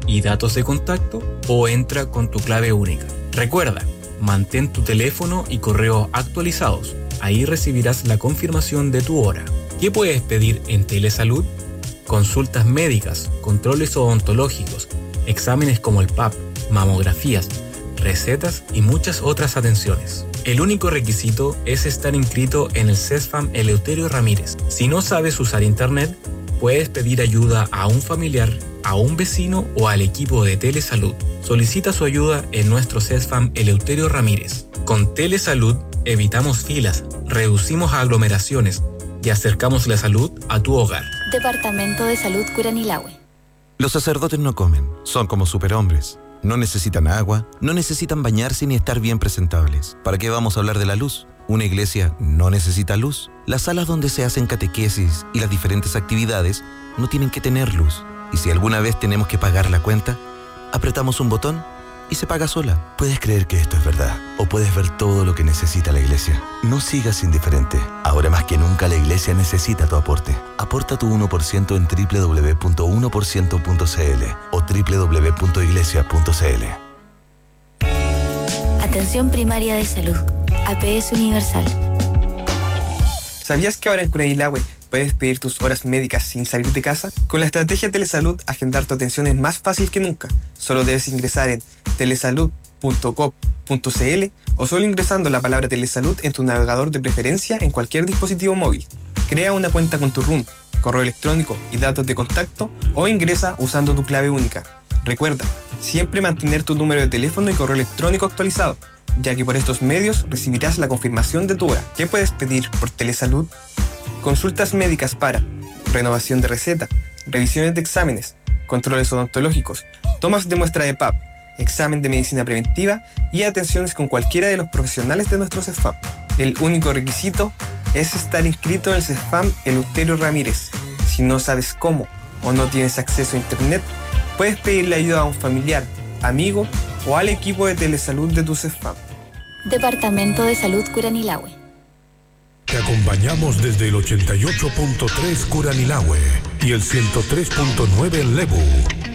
y datos de contacto o entra con tu clave única. Recuerda, mantén tu teléfono y correo actualizados. Ahí recibirás la confirmación de tu hora. ¿Qué puedes pedir en Telesalud? Consultas médicas, controles odontológicos, exámenes como el PAP, mamografías, recetas y muchas otras atenciones. El único requisito es estar inscrito en el CESFAM Eleuterio Ramírez. Si no sabes usar internet, puedes pedir ayuda a un familiar, a un vecino o al equipo de Telesalud. Solicita su ayuda en nuestro CESFAM Eleuterio Ramírez. Con Telesalud evitamos filas, reducimos aglomeraciones y acercamos la salud a tu hogar. Departamento de Salud Curanilahue. Los sacerdotes no comen, son como superhombres. No necesitan agua, no necesitan bañarse ni estar bien presentables. ¿Para qué vamos a hablar de la luz? ¿Una iglesia no necesita luz? Las salas donde se hacen catequesis y las diferentes actividades no tienen que tener luz. Y si alguna vez tenemos que pagar la cuenta, apretamos un botón y se paga sola. Puedes creer que esto es verdad, o puedes ver todo lo que necesita la iglesia. No sigas indiferente. Ahora más que nunca la iglesia necesita tu aporte. Aporta tu 1% en www.1%.cl o www.iglesia.cl. Atención primaria de salud. APS Universal. ¿Sabías que ahora en Curanilahue puedes pedir tus horas médicas sin salir de casa? Con la estrategia Telesalud, agendar tu atención es más fácil que nunca. Solo debes ingresar en telesalud.gov.cl o solo ingresando la palabra Telesalud en tu navegador de preferencia en cualquier dispositivo móvil. Crea una cuenta con tu RUN, correo electrónico y datos de contacto o ingresa usando tu clave única. Recuerda, siempre mantener tu número de teléfono y correo electrónico actualizado, ya que por estos medios recibirás la confirmación de tu hora. ¿Qué puedes pedir por Telesalud? Consultas médicas para renovación de receta, revisiones de exámenes, controles odontológicos, tomas de muestra de PAP, examen de medicina preventiva y atenciones con cualquiera de los profesionales de nuestro CESFAM. El único requisito es estar inscrito en el CESFAM Eleuterio Ramírez. Si no sabes cómo o no tienes acceso a internet, puedes pedirle ayuda a un familiar, amigo o al equipo de Telesalud de tu CESFAM. Departamento de Salud Curanilahue. Te acompañamos desde el 88.3 Curanilahue y el 103.9 en Lebu.